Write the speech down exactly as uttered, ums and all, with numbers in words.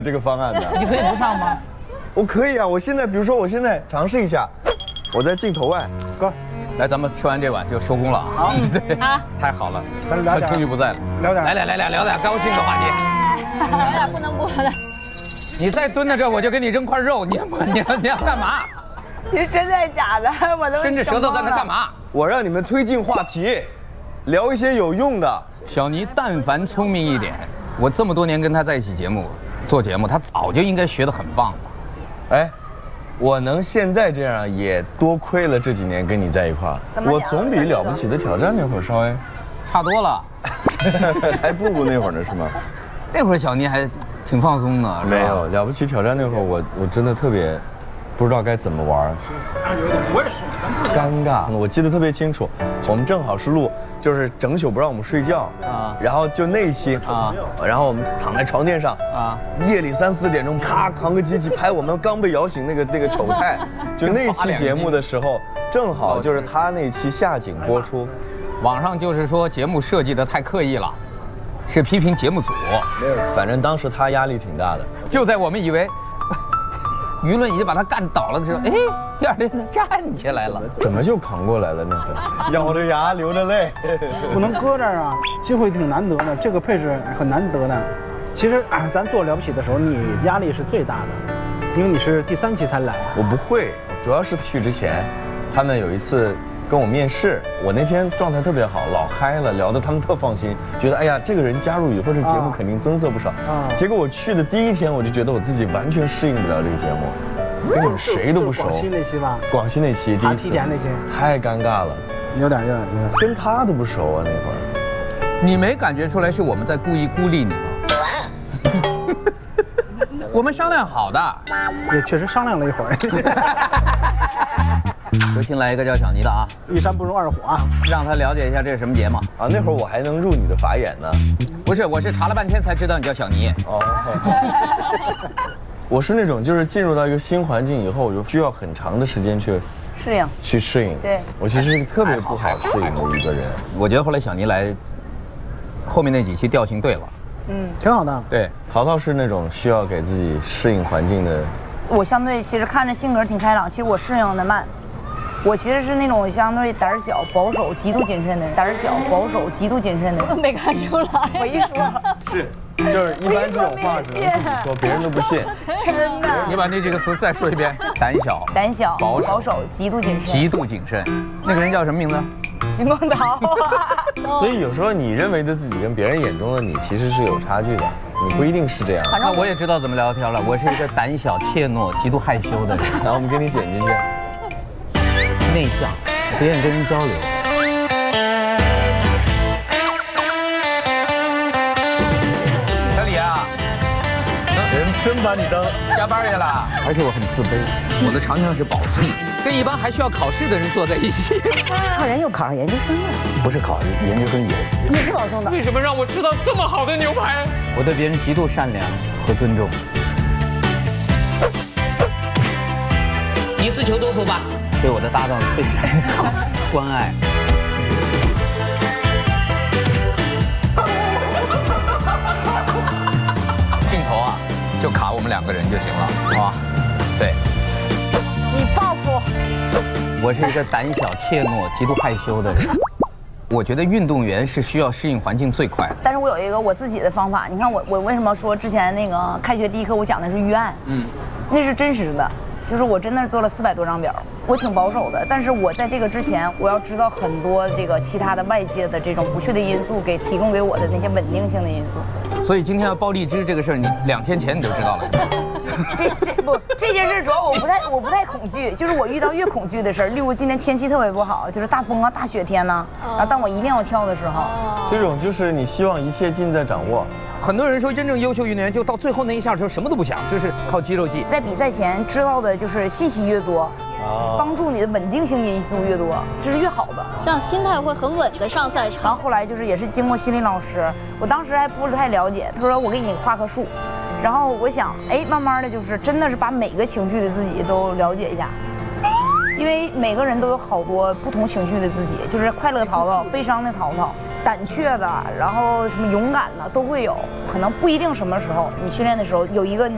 这个方案的。 你可以不上吗？ 我可以啊，我现在比如说我现在尝试一下，我在镜头外，哥， 来，咱们吃完这碗就收工了啊。 好， 对啊， 太好了， 咱聊点， 终于不在了， 聊点， 来来来来聊点高兴的话题。 聊点不能播的。 你再蹲在这，我就给你扔块肉，你你你要干嘛？ 你是真的假的？我都伸着舌头在那干嘛？ 我让你们推进话题，聊一些有用的。 小尼但凡聪明一点，我这么多年跟他在一起节目做节目，他早就应该学得很棒了。 哎，我能现在这样，也多亏了这几年跟你在一块儿。我总比了不起的挑战那会儿稍微差多了， 还不如那会儿呢，是吗？ 那会儿小尼还挺放松的。 没有了不起挑战那会儿，我我真的特别不知道该怎么玩。 我也是， 尴尬。我记得特别清楚，我们正好是录，就是整宿不让我们睡觉啊，然后就那一期啊，然后我们躺在床垫上啊，夜里三四点钟，咔扛个机器拍我们刚被摇醒那个那个丑态，就那期节目的时候，正好就是他那期下井播出， 网上就是说节目设计的太刻意了，是批评节目组。 反正当时他压力挺大的， 就在我们以为舆论已经把他干倒了的时候，哎，第二天他站起来了， 怎么就扛过来了呢？咬着牙流着泪， 不能搁这儿啊，机会挺难得的，这个配置很难得的。其实啊，咱做了不起的时候，你压力是最大的，因为你是第三期才来。 我不会，主要是去之前，他们有一次跟我面试，我那天状态特别好，老嗨了，聊得他们特放心，觉得哎呀，这个人加入以后，这节目肯定增色不少。啊，结果我去的第一天，我就觉得我自己完全适应不了这个节目，跟你们谁都不熟。 广西那期吧？ 广西那期第一次。 提前那期。 太尴尬了， 有点有点有点。 跟他都不熟啊那会儿。 你没感觉出来是我们在故意孤立你吗？我们商量好的。 也确实商量了一会儿。 有请来一个叫小尼的啊， 一山不容二虎啊， 让他了解一下这是什么节目啊。那会儿我还能入你的法眼呢。 不是，我是查了半天才知道你叫小尼。哦。 我是那种就是进入到一个新环境以后，我就需要很长的时间去适应， 去适应。 对， 我其实是特别不好适应的一个人。 我觉得后来小尼来，后面那几期调性对了。 嗯，挺好的。 对， 淘淘是那种需要给自己适应环境的。 我相对其实看着性格挺开朗，其实我适应的慢。我其实是那种相对胆小、保守、极度谨慎的人。胆小、保守、极度谨慎的人。 没看出来。 我一说是，就是一般这种话只能自己说，别人都不信。 真的。 你把那几个词再说一遍：胆小、 胆小、 保守、 保守、极度谨慎。 极度谨慎。那个人叫什么名字？ 徐梦桃。 所以有时候你认为的自己跟别人眼中的你其实是有差距的，你不一定是这样。 那我也知道怎么聊天了。我是一个胆小、怯懦、极度害羞的人。 然后我们给你剪进去。 内向，不愿意跟人交流。小李啊， 人真把你当加班去了，而且我很自卑，我的长项是保送，跟一帮还需要考试的人坐在一起。 他人又考上研究生了， 不是考研究生也也是保送的。 为什么让我吃到这么好的牛排？我对别人极度善良和尊重。你自求多福吧。对我的搭档非常好，关爱。镜头啊，就卡我们两个人就行了，好吧？对。 你报复。 我是一个胆小、怯懦、极度害羞的人。我觉得运动员是需要适应环境最快的。 但是我有一个我自己的方法，你看我我为什么说之前那个开学第一课我讲的是预案？嗯，那是真实的。就是我真的做了四百多张表，我挺保守的，但是我在这个之前，我要知道很多这个其他的外界的这种不确定因素给提供给我的那些稳定性的因素。 所以今天要报荔枝这个事儿，你两天前你就知道了。 这这不这件事主要我不太我不太恐惧，就是我遇到越恐惧的事儿，例如今天天气特别不好，就是大风啊大雪天呐、啊，然后当我一定要跳的时候， 这种就是你希望一切尽在掌握。 很多人说真正优秀运动员就到最后那一下的时候什么都不想，就是靠肌肉记。 在比赛前知道的就是信息越多，帮助你的稳定性因素越多，这是越好的。 这样心态会很稳的上赛场。 然后后来就是也是经过心理老师，我当时还不太了解，他说我给你画棵树，然后我想，哎，慢慢的就是真的是把每个情绪的自己都了解一下。因为每个人都有好多不同情绪的自己，就是快乐淘淘、悲伤的淘淘、胆怯的，然后什么勇敢的都会有，可能不一定什么时候你训练的时候有一个你